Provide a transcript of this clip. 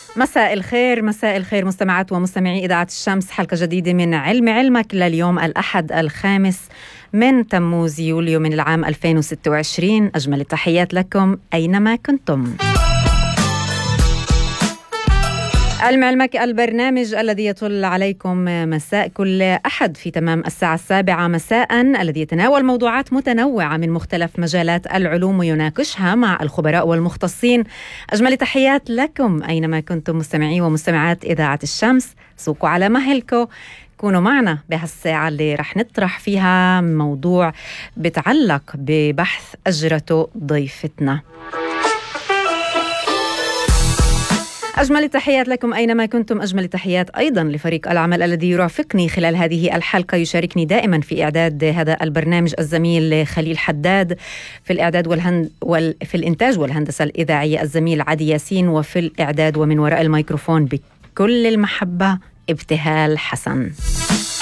مساء الخير، مساء الخير مستمعات ومستمعي إذاعة الشمس. حلقة جديدة من علم علمك لليوم الأحد 5 تموز يوليو من العام 2026. أجمل التحيات لكم أينما كنتم. علم علمك البرنامج الذي يطل عليكم مساء كل أحد في تمام الساعة 7 مساء، الذي يتناول موضوعات متنوعة من مختلف مجالات العلوم ويناقشها مع الخبراء والمختصين. أجمل تحيات لكم أينما كنتم مستمعي ومستمعات إذاعة الشمس. سوقوا على مهلكم، كونوا معنا بهالساعة اللي رح نطرح فيها موضوع بتعلق ببحث أجرته ضيفتنا. أجمل التحيات لكم أينما كنتم. أجمل التحيات أيضا لفريق العمل الذي يرافقني خلال هذه الحلقة. يشاركني دائما في إعداد هذا البرنامج الزميل خليل حداد، في الإعداد في الإنتاج والهندسة الإذاعية الزميل عدي ياسين، وفي الإعداد ومن وراء الميكروفون بكل المحبة ابتهال حسن.